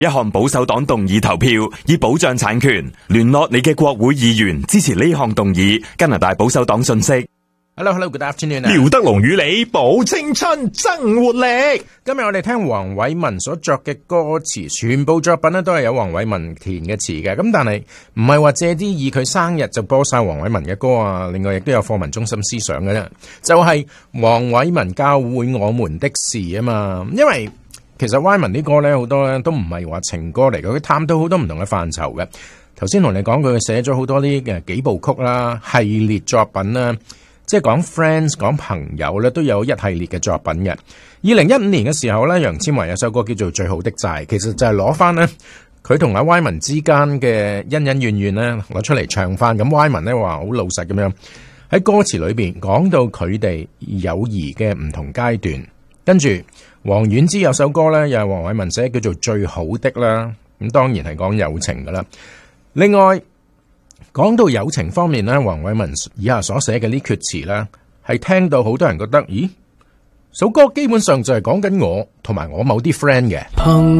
一項保守黨動議投票，以保障產權。聯絡你嘅國會議員支持呢項動議。加拿大保守黨訊息。 Hello，good afternoon。 廖德龍與你保青春增活力。 今日我哋聽黃偉文所作嘅歌詞，全部作品咧都係有黃偉文填嘅詞嘅。咁但係唔係話借啲以佢生日就播晒黃偉文嘅歌啊。另外亦都有課文中心思想嘅啫，就係黃偉文教會我們的事啊嘛。因為其實偉文啲歌咧好多咧都唔係話情歌嚟嘅，佢探到好多唔同嘅範疇嘅。頭先同你講佢寫咗好多啲嘅幾部曲啦、系列作品啦。即係講 friends 講朋友咧，都有一系列嘅作品嘅。2015年嘅時候咧，楊千嬅有首歌叫做《最好的債》，其實就係攞翻咧佢同阿 Wyman 之間嘅恩恩怨怨咧攞出嚟唱翻。咁 Wyman 咧話好老實咁樣喺歌詞裏邊講到佢哋友誼嘅唔同階段。跟住黃婉之有首歌咧，又係黃偉文寫，叫做《最好的》啦。咁當然係講友情噶啦。另外講到友情方面咧，黃偉文以下所寫嘅呢闕詞咧，係聽到好多人覺得，咦，首歌基本上就係講緊我同埋我某啲 friend 嘅。